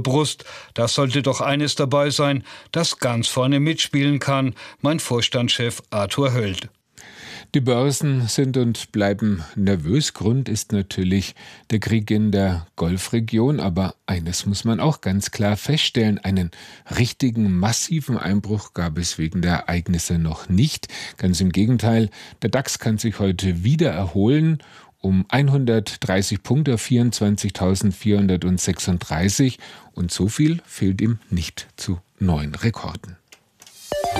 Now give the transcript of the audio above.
Brust. Da sollte doch eines dabei sein, das ganz vorne mitspielen kann, meint Vorstandschef Arthur Höld. Die Börsen sind und bleiben nervös. Grund ist natürlich der Krieg in der Golfregion. Aber eines muss man auch ganz klar feststellen: Einen richtigen, massiven Einbruch gab es wegen der Ereignisse noch nicht. Ganz im Gegenteil, der DAX kann sich heute wieder erholen. Um 130 Punkte auf 24.436. Und so viel fehlt ihm nicht zu neuen Rekorden.